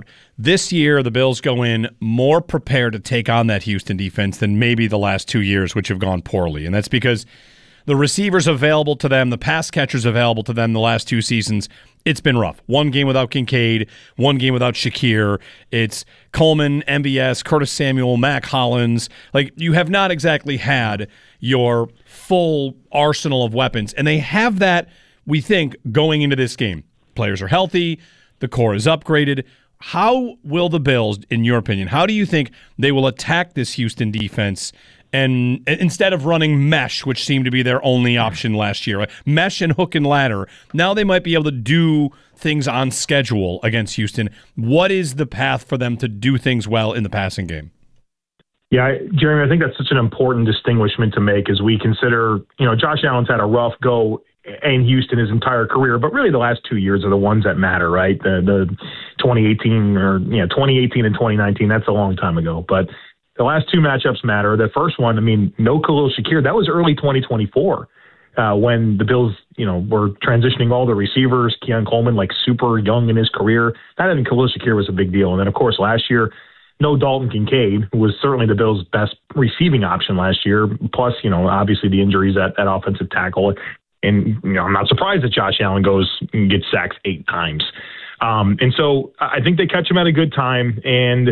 This year, the Bills go in more prepared to take on that Houston defense than maybe the last 2 years, which have gone poorly. And that's because the receivers available to them, the pass catchers available to them the last 2 seasons, it's been rough. One game without Kincaid, one game without Shakir. It's Coleman, MBS, Curtis Samuel, Mac Hollins. Like, you have not exactly had your full arsenal of weapons. And they have that, we think, going into this game. Players are healthy. The core is upgraded. How will the Bills, in your opinion, how do you think they will attack this Houston defense? And instead of running mesh, which seemed to be their only option last year, right? Mesh and hook and ladder, now they might be able to do things on schedule against Houston. What is the path for them to do things well in the passing game? Yeah, Jeremy, I think that's such an important distinguishment to make as we consider, Josh Allen's had a rough go in Houston his entire career, but really the last 2 years are the ones that matter, right? The 2018 and 2019, that's a long time ago, but the last 2 matchups matter. The first one, no Khalil Shakir. That was early 2024 when the Bills, were transitioning all the receivers. Keon Coleman, super young in his career. Not having Khalil Shakir was a big deal. And then, of course, last year, no Dalton Kincaid, who was certainly the Bills' best receiving option last year. Plus, obviously the injuries at offensive tackle. And, I'm not surprised that Josh Allen goes and gets sacked 8 times. And so I think they catch him at a good time. And,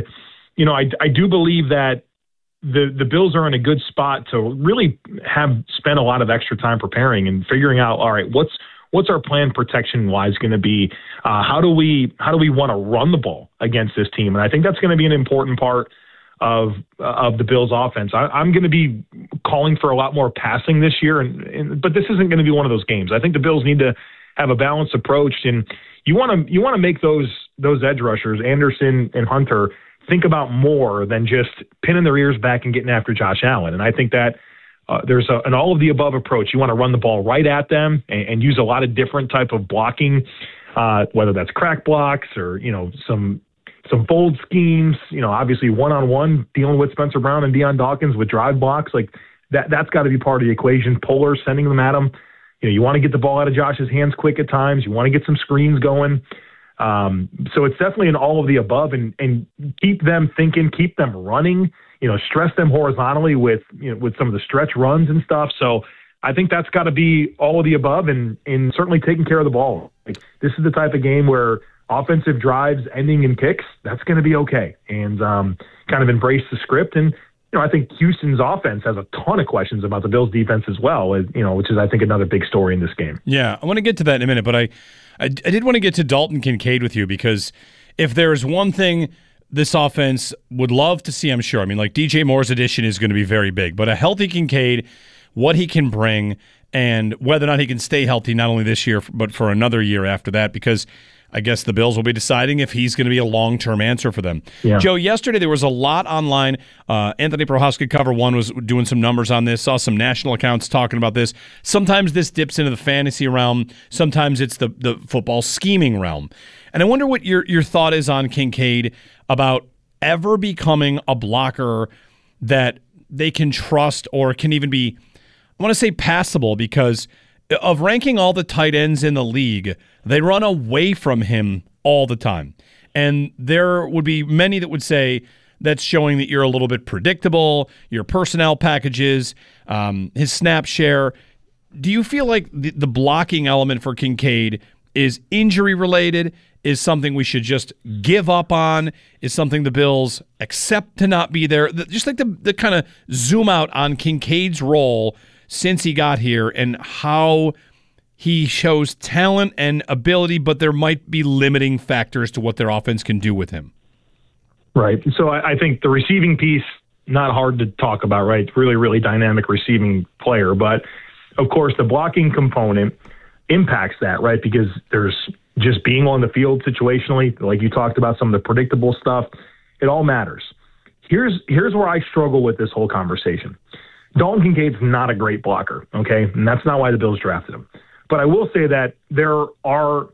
I do believe that the Bills are in a good spot to really have spent a lot of extra time preparing and figuring out, all right, what's our plan protection-wise going to be? How do we want to run the ball against this team? And I think that's going to be an important part of the Bills' offense. I'm going to be calling for a lot more passing this year, but this isn't going to be one of those games. I think the Bills need to have a balanced approach, and you want to make those edge rushers, Anderson and Hunter, think about more than just pinning their ears back and getting after Josh Allen. And I think that there's an all-of-the-above approach. You want to run the ball right at them and use a lot of different type of blocking, whether that's crack blocks or, some fold schemes, obviously one-on-one dealing with Spencer Brown and Deion Dawkins with drive blocks. Like that's got to be part of the equation. Pullers, sending them at him. You want to get the ball out of Josh's hands quick at times. You want to get some screens going. So it's definitely an all of the above and keep them thinking, keep them running, stress them horizontally with some of the stretch runs and stuff. So I think that's got to be all of the above and certainly taking care of the ball. Like, this is the type of game where offensive drives ending in kicks, that's going to be okay. And kind of embrace the script. And, I think Houston's offense has a ton of questions about the Bills' defense as well, which is, I think, another big story in this game. Yeah, I want to get to that in a minute, but I did want to get to Dalton Kincaid with you because if there's one thing this offense would love to see, I'm sure, DJ Moore's addition is going to be very big, but a healthy Kincaid, what he can bring, and whether or not he can stay healthy not only this year but for another year after that, because I guess the Bills will be deciding if he's going to be a long-term answer for them. Yeah. Joe, yesterday there was a lot online. Anthony Prohaska, Cover One, was doing some numbers on this, saw some national accounts talking about this. Sometimes this dips into the fantasy realm. Sometimes it's the football scheming realm. And I wonder what your thought is on Kincaid about ever becoming a blocker that they can trust or can even be, I want to say passable, because of ranking all the tight ends in the league, they run away from him all the time. And there would be many that would say that's showing that you're a little bit predictable, your personnel packages, his snap share. Do you feel like the blocking element for Kincaid is injury-related, is something we should just give up on, is something the Bills accept to not be there? Just like the kind of zoom out on Kincaid's role since he got here and how he shows talent and ability, but there might be limiting factors to what their offense can do with him. Right. So I think the receiving piece, not hard to talk about, right? Really, really dynamic receiving player. But, of course, the blocking component impacts that, right? Because there's just being on the field situationally, like you talked about, some of the predictable stuff. It all matters. Here's where I struggle with this whole conversation. Dalton Kincaid's not a great blocker, okay? And that's not why the Bills drafted him. But I will say that there are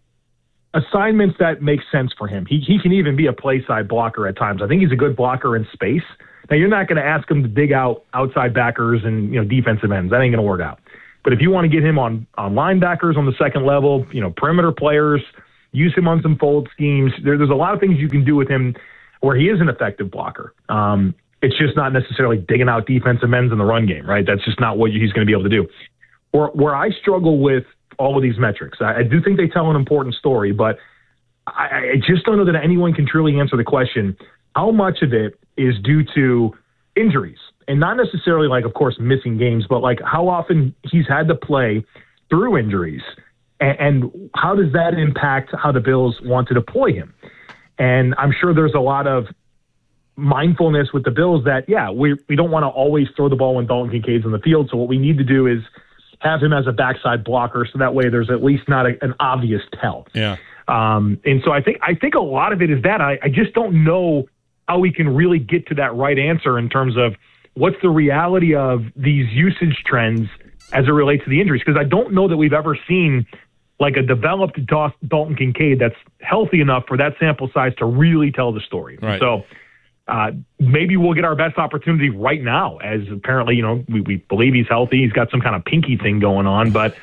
assignments that make sense for him. He can even be a play side blocker at times. I think he's a good blocker in space. Now, you're not going to ask him to dig out outside backers and defensive ends. That ain't going to work out. But if you want to get him on linebackers on the second level, perimeter players, use him on some fold schemes. There's a lot of things you can do with him where he is an effective blocker. It's just not necessarily digging out defensive ends in the run game, right? That's just not what he's going to be able to do. Where I struggle with all of these metrics, I do think they tell an important story, but I just don't know that anyone can truly answer the question, how much of it is due to injuries? And not necessarily like, of course, missing games, but like how often he's had to play through injuries, and how does that impact how the Bills want to deploy him? And I'm sure there's a lot of mindfulness with the Bills that, we don't want to always throw the ball when Dalton Kincaid's in the field. So what we need to do is have him as a backside blocker, so that way there's at least not an obvious tell. Yeah. And so I think a lot of it is that I just don't know how we can really get to that right answer in terms of what's the reality of these usage trends as it relates to the injuries. Because I don't know that we've ever seen like a developed Dalton Kincaid that's healthy enough for that sample size to really tell the story. Right. So maybe we'll get our best opportunity right now, as apparently, we believe he's healthy. He's got some kind of pinky thing going on, but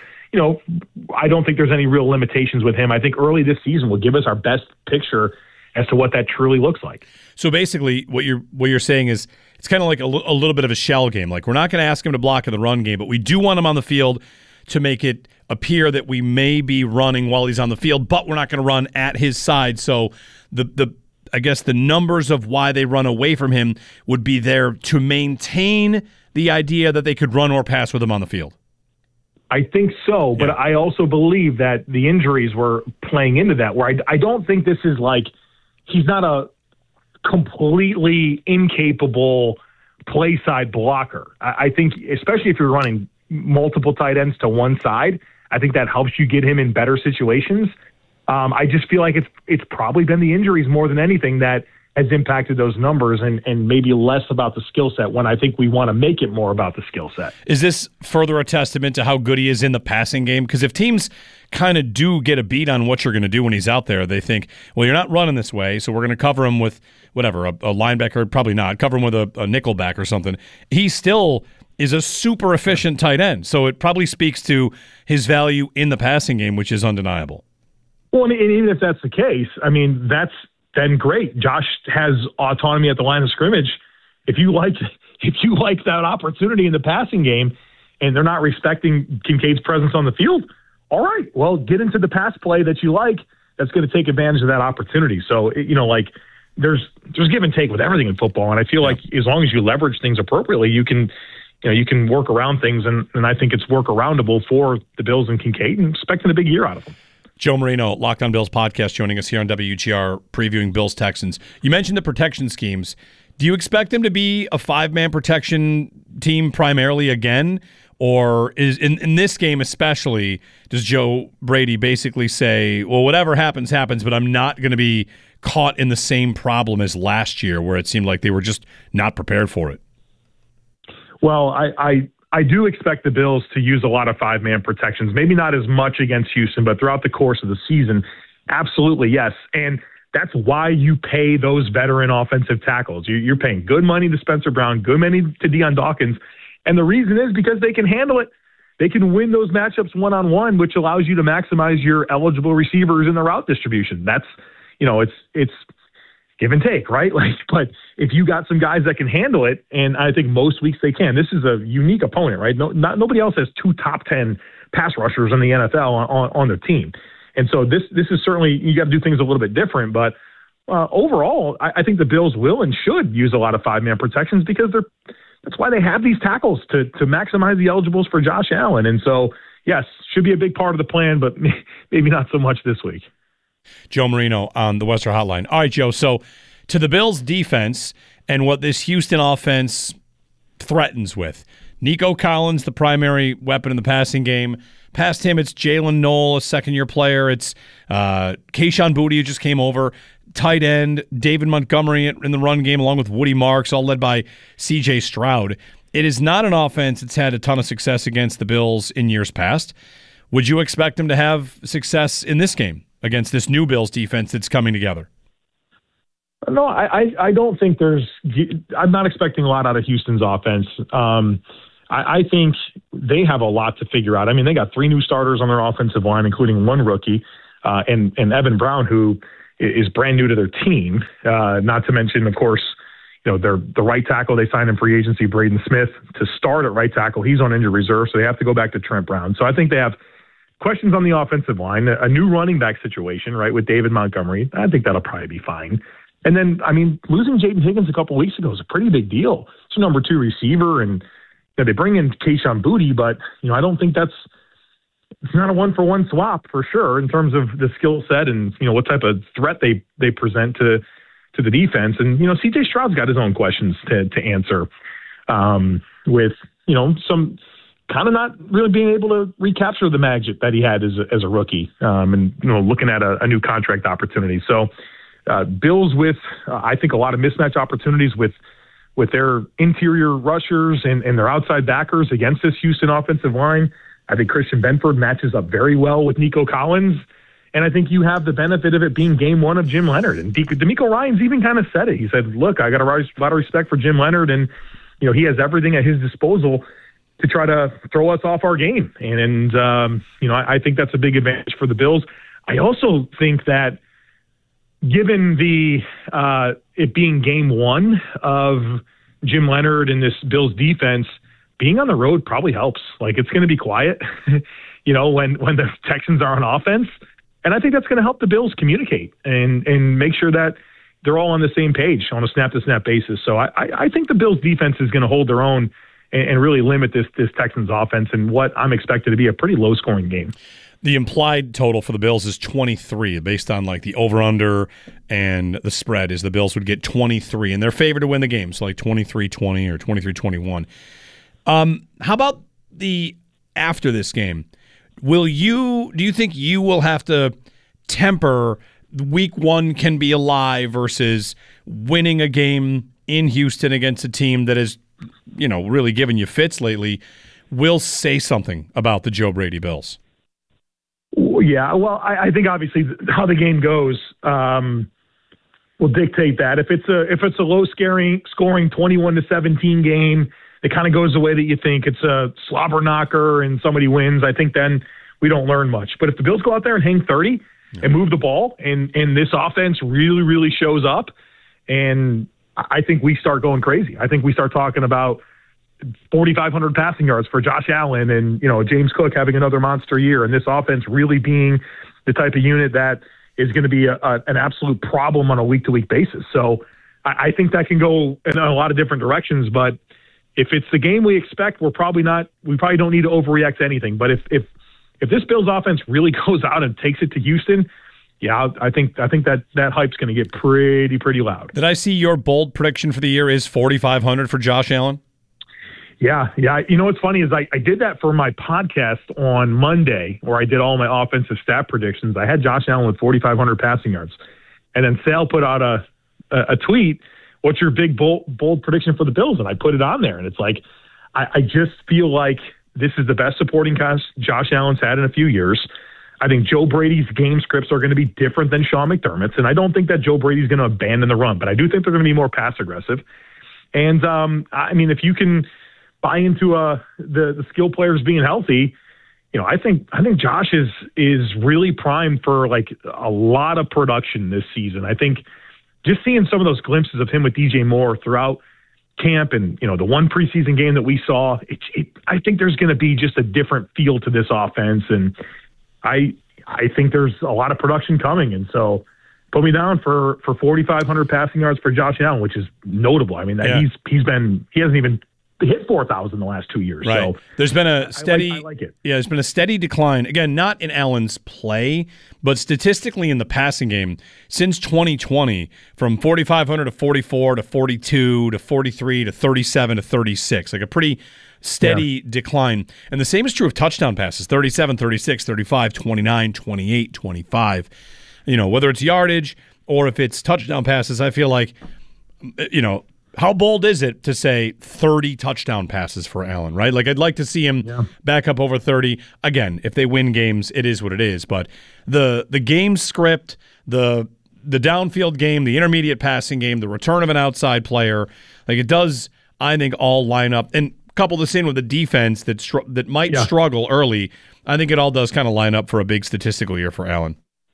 I don't think there's any real limitations with him. I think early this season will give us our best picture as to what that truly looks like. So basically what you're saying is it's kind of like a little bit of a shell game. Like, we're not going to ask him to block in the run game, but we do want him on the field to make it appear that we may be running while he's on the field, but we're not going to run at his side. So I guess the numbers of why they run away from him would be there to maintain the idea that they could run or pass with him on the field. I think so, but I also believe that the injuries were playing into that, where I don't think this is like he's not a completely incapable play side blocker. I think, especially if you're running multiple tight ends to one side, I think that helps you get him in better situations. I just feel like it's probably been the injuries more than anything that has impacted those numbers, and maybe less about the skill set, when I think we want to make it more about the skill set. Is this further a testament to how good he is in the passing game? Because if teams kind of do get a beat on what you're going to do when he's out there, they think, well, you're not running this way, so we're going to cover him with whatever, a linebacker, probably not, cover him with a nickel back or something. He still is a super efficient tight end, so it probably speaks to his value in the passing game, which is undeniable. Well, and even if that's the case, I mean, that's then great. Josh has autonomy at the line of scrimmage. If you like that opportunity in the passing game, and they're not respecting Kincaid's presence on the field, all right, well, get into the pass play that you like. That's going to take advantage of that opportunity. So there's give and take with everything in football, and I feel like as long as you leverage things appropriately, you can work around things, and I think it's workaroundable for the Bills and Kincaid, and expecting a big year out of them. Joe Marino, Locked On Bills podcast, joining us here on WGR, previewing Bills Texans. You mentioned the protection schemes. Do you expect them to be a 5-man protection team primarily again? Or is in this game especially, does Joe Brady basically say, well, whatever happens, happens, but I'm not going to be caught in the same problem as last year, where it seemed like they were just not prepared for it? Well, I do expect the Bills to use a lot of 5-man protections, maybe not as much against Houston, but throughout the course of the season, absolutely, yes. And that's why you pay those veteran offensive tackles. You're paying good money to Spencer Brown, good money to Deion Dawkins, and the reason is because they can handle it. They can win those matchups one-on-one, which allows you to maximize your eligible receivers in the route distribution. That's, it's give and take, right? But if you got some guys that can handle it, and I think most weeks they can, this is a unique opponent, right? Nobody else has 2 top 10 pass rushers in the NFL on their team. And so this is certainly, you got to do things a little bit different, but overall, I think the Bills will and should use a lot of 5-man protections, because that's why they have these tackles to maximize the eligibles for Josh Allen. And so, yes, should be a big part of the plan, but maybe not so much this week. Joe Marino on the Western Hotline. All right, Joe, so to the Bills' defense and what this Houston offense threatens with, Nico Collins, the primary weapon in the passing game. Past him, it's Jalen Knoll, a second-year player. It's Kayshon Boutte, who just came over. Tight end, David Montgomery in the run game, along with Woody Marks, all led by C.J. Stroud. It is not an offense that's had a ton of success against the Bills in years past. Would you expect them to have success in this game against this new Bills defense that's coming together? No, I don't think I'm not expecting a lot out of Houston's offense. I think they have a lot to figure out. I mean, they got 3 new starters on their offensive line, including 1 rookie. and Evan Brown, who is brand new to their team. Not to mention, of course, the right tackle they signed in free agency, Braden Smith, to start at right tackle. He's on injured reserve, so they have to go back to Trent Brown. So I think they have questions on the offensive line, a new running back situation, right, with David Montgomery. I think that'll probably be fine. And then, losing Jaden Higgins a couple weeks ago is a pretty big deal. It's a number 2 receiver, and they bring in Kayshon Boutte, but I don't think it's not a one-for-one swap for sure in terms of the skill set and what type of threat they present to the defense. And CJ Stroud's got his own questions to answer, with some kind of not really being able to recapture the magic that he had as a rookie, and looking at a new contract opportunity. So Bills with I think a lot of mismatch opportunities with their interior rushers and their outside backers against this Houston offensive line. I think Christian Benford matches up very well with Nico Collins. And I think you have the benefit of it being game 1 of Jim Leonard. And DeMeco Ryans even kind of said it. He said, look, I got a lot of respect for Jim Leonard, and he has everything at his disposal to try to throw us off our game. And I think that's a big advantage for the Bills. I also think that given it being game 1 of Jim Leonard and this Bills defense, being on the road probably helps. Like, it's going to be quiet, when the Texans are on offense. And I think that's going to help the Bills communicate and make sure that they're all on the same page on a snap-to-snap basis. So I think the Bills defense is going to hold their own and really limit this Texans offense and what I'm expected to be a pretty low-scoring game. The implied total for the Bills is 23, based on like the over-under and the spread is the Bills would get 23, and they're favored to win the game, so like 23-20 or 23-21. How about after this game? Do you think you will have to temper week 1 can be alive versus winning a game in Houston against a team that has, really given you fits lately, will say something about the Joe Brady Bills? Yeah, well, I think obviously how the game goes will dictate that. If it's a low scoring 21-17 game, it kind of goes the way that you think. It's a slobber knocker and somebody wins. I think then we don't learn much. But if the Bills go out there and hang 30 and move the ball, and this offense really, really shows up, and I think we start going crazy. I think we start talking about 4,500 passing yards for Josh Allen and, James Cook having another monster year, and this offense really being the type of unit that is going to be an absolute problem on a week-to-week basis. So I think that can go in a lot of different directions, but if it's the game we expect, we probably don't need to overreact to anything. But if this Bills offense really goes out and takes it to Houston, yeah, I think that hype's going to get pretty loud. Did I see your bold prediction for the year is 4,500 for Josh Allen? Yeah. What's funny is I did that for my podcast on Monday, where I did all my offensive stat predictions. I had Josh Allen with 4,500 passing yards, and then Sale put out a tweet. What's your big bold prediction for the Bills? And I put it on there, and it's like, I just feel like this is the best supporting cast Josh Allen's had in a few years. I think Joe Brady's game scripts are going to be different than Sean McDermott's, and I don't think that Joe Brady's going to abandon the run, but I do think they're going to be more pass aggressive. And if you can buy into the skill players being healthy, I think Josh is really primed for like a lot of production this season. I think just seeing some of those glimpses of him with DJ Moore throughout camp and, the one preseason game that we saw, I think there's going to be just a different feel to this offense. And I think there's a lot of production coming. And so put me down for 4,500 passing yards for Josh Allen, which is notable. I mean, he hasn't even hit 4,000 the last 2 years. Right. So there's been a steady, I like it. Yeah, there's been a steady decline. Again, not in Allen's play, but statistically in the passing game since 2020, from 4,500 to 44 to 42 to 43 to 37 to 36, like a pretty steady decline. And the same is true of touchdown passes, 37, 36, 35, 29, 28, 25. Whether it's yardage or if it's touchdown passes, I feel like, how bold is it to say 30 touchdown passes for Allen, right? Like, I'd like to see him back up over 30. Again, if they win games, it is what it is. But the game script, the downfield game, the intermediate passing game, the return of an outside player, like, it does, I think, all line up. And couple this in with a defense that might struggle early, I think it all does kind of line up for a big statistical year for Allen.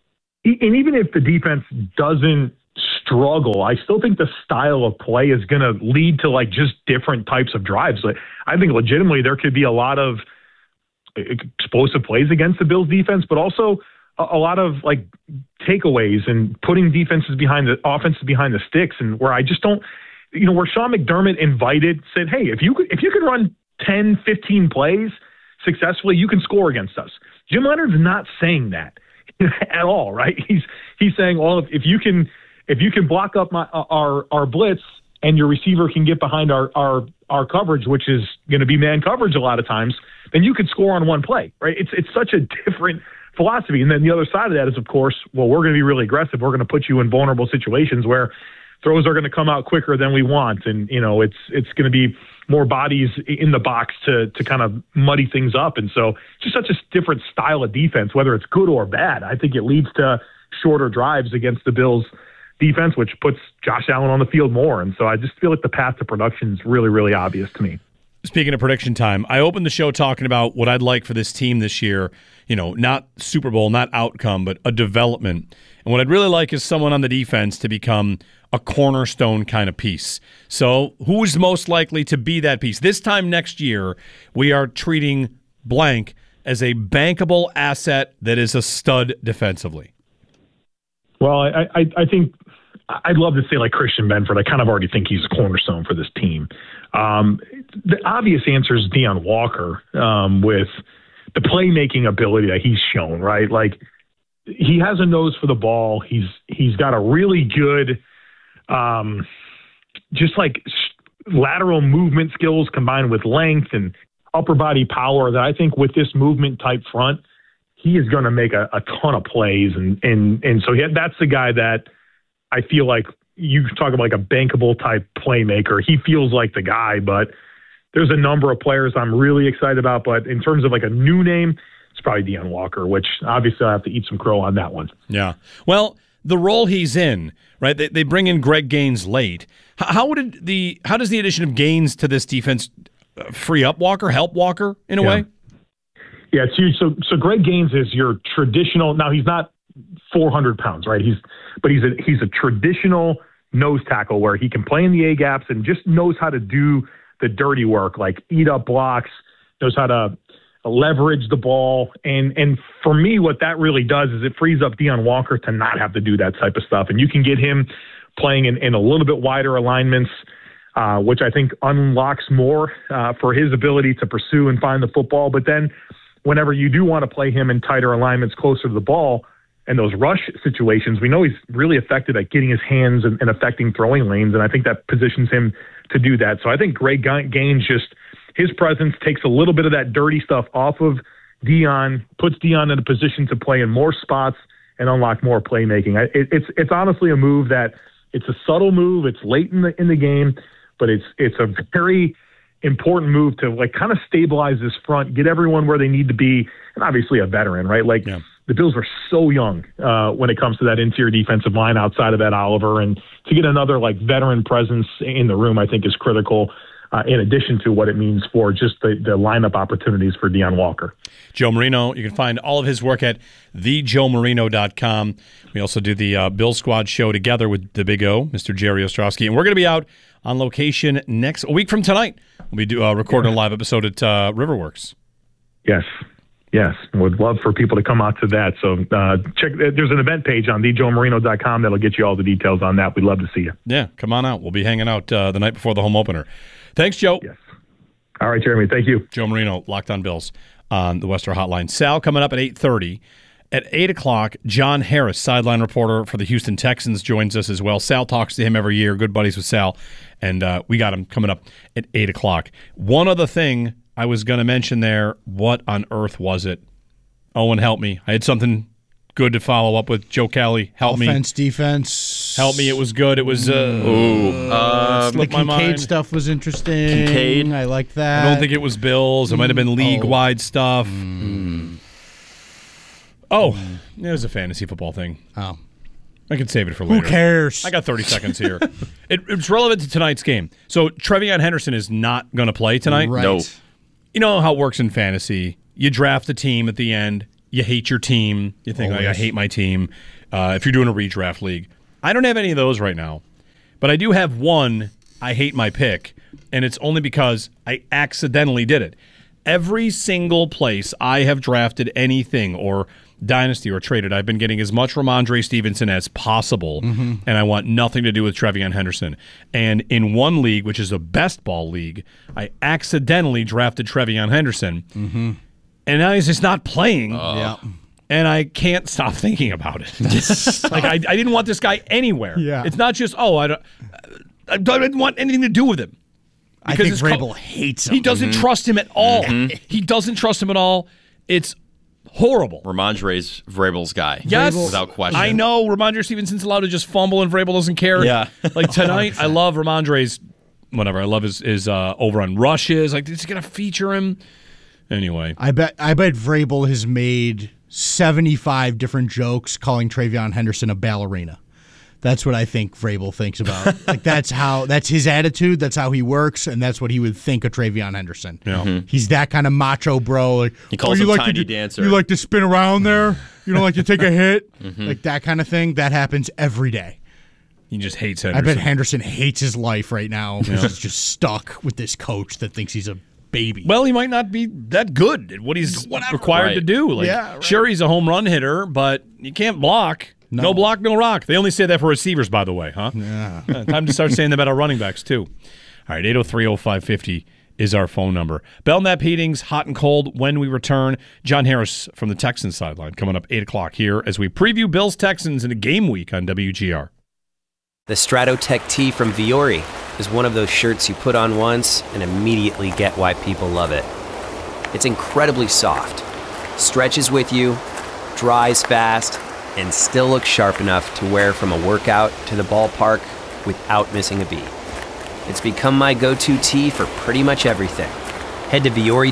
and even if the defense doesn't struggle, I still think the style of play is going to lead to like just different types of drives. Like, I think legitimately there could be a lot of explosive plays against the Bills defense, but also a lot of like takeaways and putting offenses behind the sticks. And where I just don't, where Sean McDermott said, hey, if you could run 10, 15 plays successfully, you can score against us. Jim Leonard's not saying that at all, right? He's saying, well, if you can block up our blitz and your receiver can get behind our coverage, which is going to be man coverage a lot of times, then you could score on one play, right? It's such a different philosophy. And then the other side of that is, of course, well, we're going to be really aggressive. We're going to put you in vulnerable situations where throws are going to come out quicker than we want. And, it's going to be more bodies in the box to kind of muddy things up. And so it's just such a different style of defense, whether it's good or bad. I think it leads to shorter drives against the Bills defense, which puts Josh Allen on the field more. And so I just feel like the path to production is really, really obvious to me. Speaking of prediction time, I opened the show talking about what I'd like for this team this year, not Super Bowl, not outcome, but a development. And what I'd really like is someone on the defense to become a cornerstone kind of piece. So who's most likely to be that piece? This time next year, we are treating blank as a bankable asset that is a stud defensively. Well, I think I'd love to say like Christian Benford. I kind of already think he's a cornerstone for this team. The obvious answer is Deion Walker with the playmaking ability that he's shown, right? Like he has a nose for the ball. He's got a really good just like lateral movement skills combined with length and upper body power that I think with this movement type front, he is going to make a ton of plays. And so that's the guy that I feel like you talk about like a bankable type playmaker. He feels like the guy, but there's a number of players I'm really excited about. But in terms of like a new name, it's probably Deion Walker, which obviously I have to eat some crow on that one. Yeah. Well, the role he's in, right? They bring in Greg Gaines late. How does the addition of Gaines to this defense free up Walker, help Walker in a way? Yeah, it's huge. So Greg Gaines is your traditional. Now he's not 400 pounds, right? He's a traditional nose tackle where he can play in the A gaps and just knows how to do the dirty work, like eat up blocks, knows how to leverage the ball. And for me, what that really does is it frees up Deion Walker to not have to do that type of stuff. And you can get him playing in a little bit wider alignments, which I think unlocks more for his ability to pursue and find the football. But then whenever you do want to play him in tighter alignments closer to the ball and those rush situations, we know he's really effective at getting his hands and affecting throwing lanes. And I think that positions him to do that. So I think Greg Gaines, just his presence takes a little bit of that dirty stuff off of Deion, puts Deion in a position to play in more spots and unlock more playmaking. It's honestly a move that it's a subtle move. It's late in the game, but it's a very important move to like kind of stabilize this front, get everyone where they need to be, and obviously a veteran, right? Like the Bills are so young when it comes to that interior defensive line outside of Ed Oliver, and to get another like veteran presence in the room, I think is critical. In addition to what it means for just the lineup opportunities for Deion Walker. Joe Marino, you can find all of his work at thejoemarino.com. We also do the Bill Squad show together with the Big O, Mr. Jerry Ostrowski. And we're going to be out on location a week from tonight. We'll be recording a live episode at Riverworks. Yes. Would love for people to come out to that. So check. There's an event page on thejoemarino.com that'll get you all the details on that. We'd love to see you. Yeah, come on out. We'll be hanging out the night before the home opener. Thanks, Joe. Yes. All right, Jeremy. Thank you. Joe Marino, Locked On Bills on the Western Hotline. Sal coming up at 8:30. At 8 o'clock, John Harris, sideline reporter for the Houston Texans, joins us as well. Sal talks to him every year. Good buddies with Sal. And we got him coming up at 8 o'clock. One other thing I was going to mention there. What on earth was it? Owen, help me. I had something good to follow up with. Joe Kelly, help me. Offense, defense. Help me. It was good. It was the Kincaid stuff was interesting. Kincaid. I liked that. I don't think it was Bills. It might have been league-wide stuff. Oh, it was a fantasy football thing. Oh. I can save it for later. Who cares? I got 30 seconds here. It's relevant to tonight's game. So Trevion Henderson is not going to play tonight. Right. No. You know how it works in fantasy. You draft a team at the end. You hate your team. You think, like, I hate my team. if you're doing a redraft league. I don't have any of those right now, but I do have one. I hate my pick, and it's only because I accidentally did it. Every single place I have drafted anything or dynasty or traded, I've been getting as much Ramondre Stevenson as possible, and I want nothing to do with Trevion Henderson. And in one league, which is a best ball league, I accidentally drafted Trevion Henderson, and now he's just not playing. And I can't stop thinking about it. Like I didn't want this guy anywhere. Yeah. It's not just I didn't want anything to do with him. I think Vrabel hates him. He doesn't trust him at all. He doesn't trust him at all. It's horrible. Ramondre's Vrabel's guy. Yes. Without question. I know Ramondre Stevenson's allowed to just fumble and Vrabel doesn't care. Yeah. Like tonight, I love Ramondre's whatever. I love his over on rushes. Like, it's going to feature him. Anyway. I bet Vrabel has made 75 different jokes calling Trevion Henderson a ballerina. That's what I think Vrabel thinks about. Like that's his attitude, that's how he works, and that's what he would think of Trevion Henderson. Yeah. He's that kind of macho bro. Like, he calls him Tiny Dancer. You like to spin around there? You don't like to take a hit? Like that kind of thing. That happens every day. He just hates Henderson. I bet Henderson hates his life right now because he's just stuck with this coach that thinks he's a baby. Well, he might not be that good at what he's required to do. Like, sure, he's a home run hitter, but you can't block. No block, no rock. They only say that for receivers, by the way, huh? Yeah. Time to start saying that about our running backs, too. All right, 803-0550 is our phone number. Belknap Heating's Hot and Cold when we return. John Harris from the Texans sideline coming up 8 o'clock here as we preview Bills-Texans in a game week on WGR. The Stratotech tee from Viore is one of those shirts you put on once and immediately get why people love it. It's incredibly soft, stretches with you, dries fast, and still looks sharp enough to wear from a workout to the ballpark without missing a beat. It's become my go-to tee for pretty much everything. Head to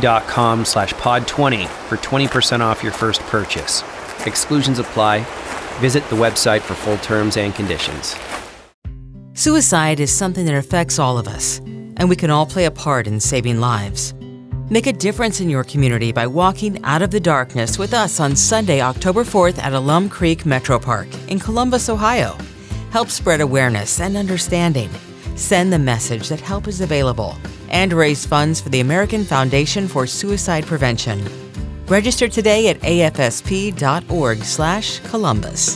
Viore.com/pod20 for 20% off your first purchase. Exclusions apply. Visit the website for full terms and conditions. Suicide is something that affects all of us, and we can all play a part in saving lives. Make a difference in your community by walking out of the darkness with us on Sunday, October 4th at Alum Creek Metro Park in Columbus, Ohio. Help spread awareness and understanding. Send the message that help is available and raise funds for the American Foundation for Suicide Prevention. Register today at afsp.org/Columbus.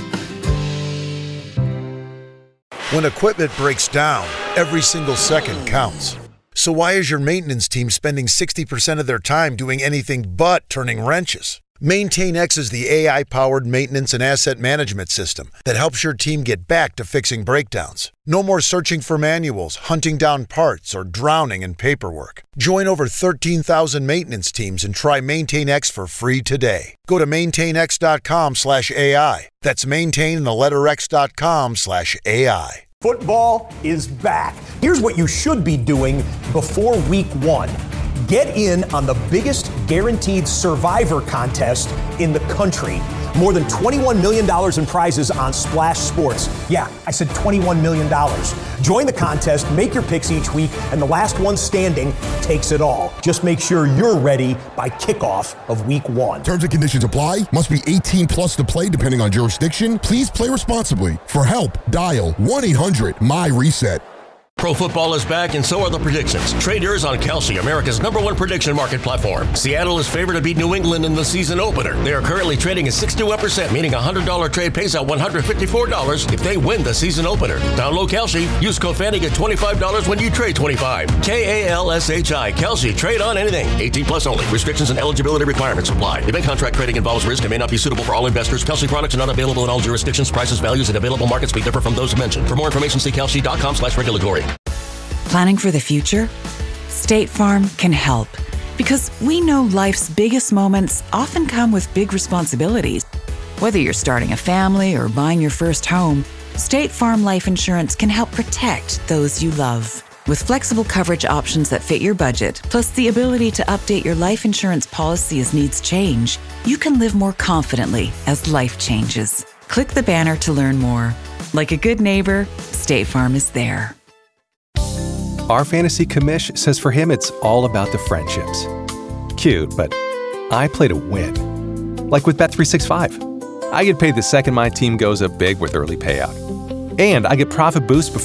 When equipment breaks down, every single second counts. So why is your maintenance team spending 60% of their time doing anything but turning wrenches? MaintainX is the AI-powered maintenance and asset management system that helps your team get back to fixing breakdowns. No more searching for manuals, hunting down parts, or drowning in paperwork. Join over 13,000 maintenance teams and try MaintainX for free today. Go to maintainx.com/AI. That's maintain and the letter x.com/AI. Football is back. Here's what you should be doing before week 1. Get in on the biggest guaranteed survivor contest in the country. More than $21 million in prizes on Splash Sports. Yeah, I said $21 million. Join the contest, make your picks each week, and the last one standing takes it all. Just make sure you're ready by kickoff of week 1. Terms and conditions apply. Must be 18 plus to play depending on jurisdiction. Please play responsibly. For help, dial 1-800-MY-RESET. Pro football is back, and so are the predictions. Trade yours on Kalshi, America's #1 prediction market platform. Seattle is favored to beat New England in the season opener. They are currently trading at 6-1%, meaning a $100 trade pays out $154 if they win the season opener. Download Kalshi. Use code FANNY, get $25 when you trade $25. KALSHI. Kalshi. Trade on anything. 18 plus only. Restrictions and eligibility requirements apply. Event contract trading involves risk and may not be suitable for all investors. Kalshi products are not available in all jurisdictions. Prices, values, and available markets may differ from those mentioned. For more information, see kalshi.com/regulatory. Planning for the future? State Farm can help, because we know life's biggest moments often come with big responsibilities. Whether you're starting a family or buying your first home, State Farm Life Insurance can help protect those you love. With flexible coverage options that fit your budget, plus the ability to update your life insurance policy as needs change, you can live more confidently as life changes. Click the banner to learn more. Like a good neighbor, State Farm is there. Our fantasy commish says for him it's all about the friendships. Cute, but I play to win. Like with Bet365. I get paid the second my team goes up big with early payout. And I get profit boosts before